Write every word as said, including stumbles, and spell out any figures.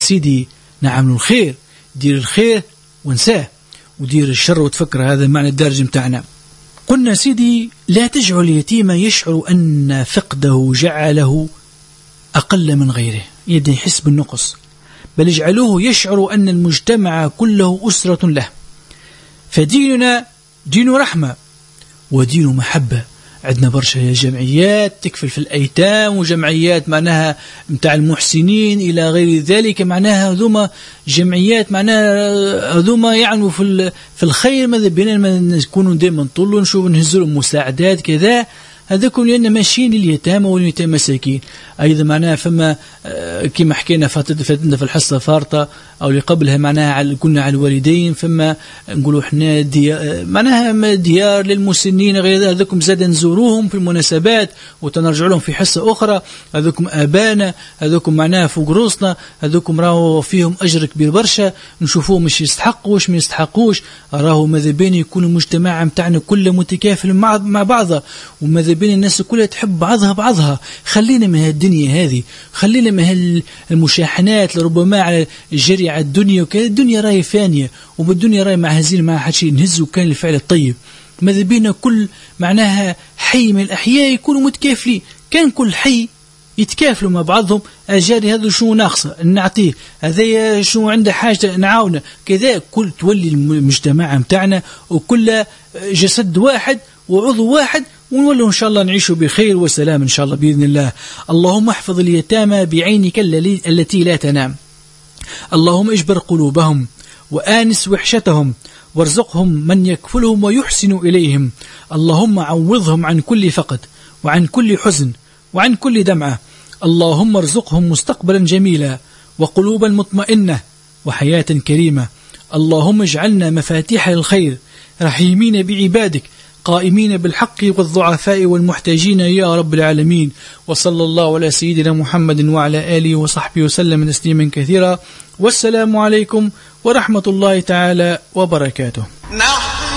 سيدي نعمل الخير، دير الخير ونساه، ودير الشر وتفكر. هذا معنى الدارج متاعنا. قلنا سيدي لا تجعل اليتيم يشعر أن فقده جعله أقل من غيره، يدي يحس بالنقص، بل اجعلوه يشعر أن المجتمع كله أسرة له. فديننا دين رحمة ودين محبة. عندنا برشا جمعيات تكفل في الأيتام، وجمعيات معناها متاع المحسنين إلى غير ذلك، معناها هذوما جمعيات معناها هذوما يعني في في الخير. ماذا بينا ما نكونوا دائما نطلوا نشوف نهزوا لهم مساعدات كذا، هذاكم لأن ماشيين لليتامى واليتامى مساكين. أيضا معناها فما كما حكينا فاتنا في الحصة فارطة أو اللي قبلها معناها كنا على الوالدين، فما نقولوا إحنا ديار معناها ديار للمسنين غير ذلك، هذوكم زاد نزوروهم في المناسبات وتنرجع لهم في حصة أخرى. هذوكم آبانا، هذوكم معناها فوق روسنا، هذوكم راهو فيهم أجر كبير برشا، نشوفوهم مش يستحقوا وش ما يستحقوش. راهو ماذا بين يكون المجتمع متاعنا كله متكافل مع مع بعضه، وماذا بين الناس كلها تحب بعضها بعضها. خلينا من هالدنيا هذه، خلينا من هالمشاحنات لربما على الجري على الدنيا وكذا. الدنيا راهي فانية، وبالدنيا راهي مع هزين مع حد شيء نهزوا كان الفعل الطيب. ماذا بينا كل معناها حي من الأحياء يكونوا متكافلين، كان كل حي يتكافلوا مع بعضهم. أجاري هذا شو ناقصه نعطيه، هذا شو عنده حاجة نعاونه كذا. كل تولي المجتمع متاعنا وكل جسد واحد وعضو واحد، ونولوا إن شاء الله نعيشوا بخير وسلام إن شاء الله بإذن الله. اللهم احفظ اليتامى بعينك التي لا تنام، اللهم اجبر قلوبهم وآنس وحشتهم، وارزقهم من يكفلهم ويحسن إليهم. اللهم عوضهم عن كل فقد وعن كل حزن وعن كل دمعة. اللهم ارزقهم مستقبلا جميلا وقلوبا مطمئنة وحياة كريمة. اللهم اجعلنا مفاتيح للخير، رحيمين بعبادك، قائمين بالحق والضعفاء والمحتاجين يا رب العالمين. وصلى الله على سيدنا محمد وعلى آله وصحبه وسلم تسليما كثيرا. والسلام عليكم ورحمة الله تعالى وبركاته.